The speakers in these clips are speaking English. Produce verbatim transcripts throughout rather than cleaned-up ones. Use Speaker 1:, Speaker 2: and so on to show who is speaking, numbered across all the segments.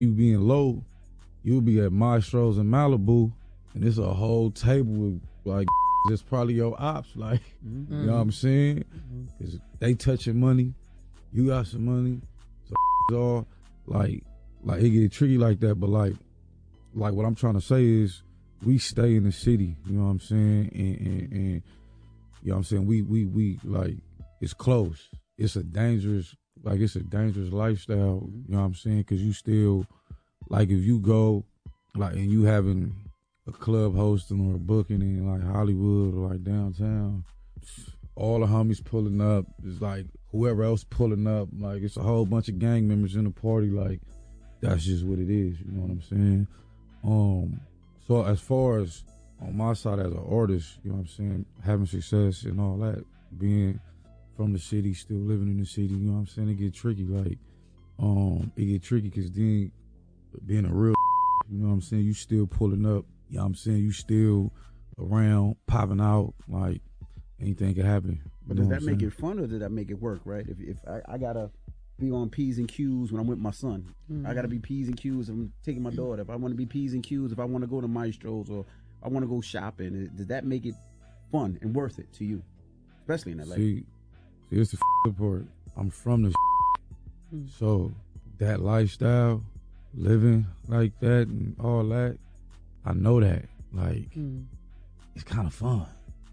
Speaker 1: you being low, you'll be at Maestro's in Malibu, and it's a whole table with like just probably your ops, like mm-hmm. you know what I'm saying? Cause they touching money, you got some money, so all like like it get tricky like that. But like like what I'm trying to say is we stay in the city, you know what I'm saying? And and, and you know what I'm saying? We we we like it's close. It's a dangerous like it's a dangerous lifestyle, you know what I'm saying? Cause you still like if you go like and you having a club hosting or a booking in like Hollywood or like downtown, all the homies pulling up. It's like whoever else pulling up. Like it's a whole bunch of gang members in the party. Like that's just what it is. You know what I'm saying? Um. So as far as on my side as an artist, you know what I'm saying, having success and all that, being from the city, still living in the city, you know what I'm saying, it get tricky. Like, um, it get tricky because then being a real, you know what I'm saying, you still pulling up. You know what I'm saying? You still around, popping out, like anything can happen.
Speaker 2: But does that make it fun or does that make it work, right? If if I, I gotta be on P's and Q's when I'm with my son, mm-hmm. I gotta be P's and Q's if I'm taking my daughter. If I want to be P's and Q's, if I want to go to Maestro's or I want to go shopping, does that make it fun and worth it to you? Especially in L A.
Speaker 1: See, see it's the f- part. I'm from the mm-hmm. so that lifestyle, living like that and all that, I know that. Like, mm. it's kind of fun.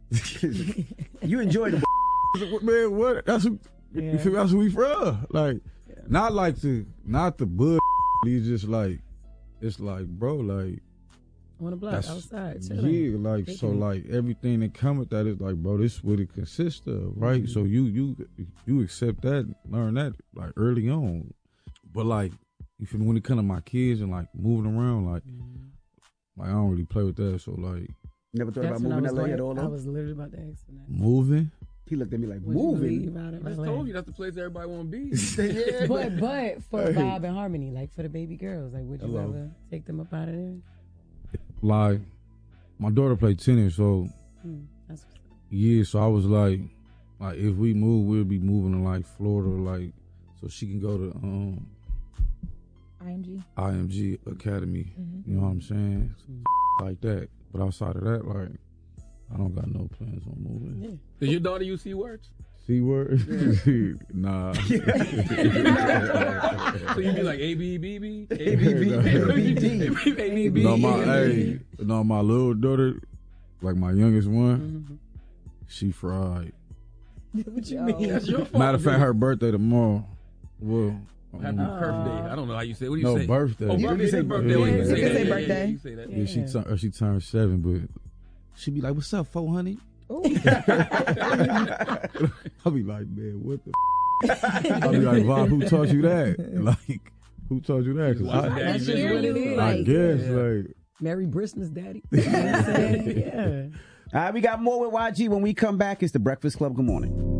Speaker 2: You enjoy the
Speaker 1: man. What? That's what, yeah. you feel, that's what we from. Like, yeah. not like the not the bud. He's just like, it's like, bro, like
Speaker 3: on the block outside.
Speaker 1: Yeah, chilling. like Taking so, it. like everything that come with that is like, bro, this is what it consists of, right? Mm-hmm. So you you you accept that, learn that like early on, but like, you feel me? When it come to my kids and like moving around, like. Mm-hmm. Like, I don't really play with that, so, like...
Speaker 2: Never thought That's about moving to L A at all,
Speaker 3: I was literally about to ask for that.
Speaker 1: Moving?
Speaker 2: He looked at me like, moving?
Speaker 4: I just told you that's the place everybody want to be.
Speaker 3: yeah. But but for Bob and Harmony, like, for the baby girls, like, would you Hello. ever take them up out of there?
Speaker 1: Like, my daughter played tennis, so... Hmm, that's what's up. Yeah, so I was like, like, if we move, we'll be moving to, like, Florida, like, so she can go to, um...
Speaker 5: I M G
Speaker 1: I M G Academy, mm-hmm. you know what I'm saying? Mm-hmm. Like that. But outside of that, like, I don't got no plans on moving.
Speaker 4: Yeah. Does your daughter use C words?
Speaker 1: C words? Yeah. Nah.
Speaker 4: So you be like A B B B? A B B B? A B B?
Speaker 1: No, my, hey, no, my little daughter, like my youngest one, mm-hmm. she fried.
Speaker 3: What you mean?
Speaker 4: That's your fault.
Speaker 1: Matter of fact, her birthday tomorrow. Well,
Speaker 4: Happy uh, birthday. I don't know how you say it. What do you
Speaker 1: no,
Speaker 4: say?
Speaker 1: No, birthday.
Speaker 4: Oh, birthday.
Speaker 2: You say
Speaker 4: birthday.
Speaker 2: Yeah,
Speaker 4: yeah,
Speaker 2: you
Speaker 4: say,
Speaker 2: say
Speaker 4: yeah,
Speaker 2: birthday.
Speaker 4: Yeah, you say that.
Speaker 1: Yeah, yeah she, tur- she turned seven, but she be like, what's up, four hundred? I'll be like, man, what the f-? I'll be like, Bob, who taught you that? Like, who taught you that?
Speaker 3: I, that's just what it is.
Speaker 1: I guess, yeah. like.
Speaker 3: Merry Christmas, Daddy. You know what I'm saying? Yeah.
Speaker 2: All right, we got more with Y G. When we come back, it's The Breakfast Club. Good morning.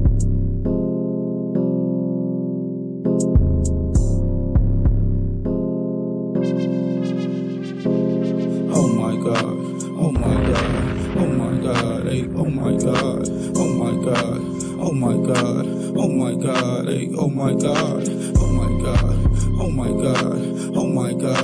Speaker 6: Oh my God, oh my God, oh my God, hey, oh my God, oh my God, oh my God, oh my God, hey, oh my God, oh my God, oh my God, oh my God,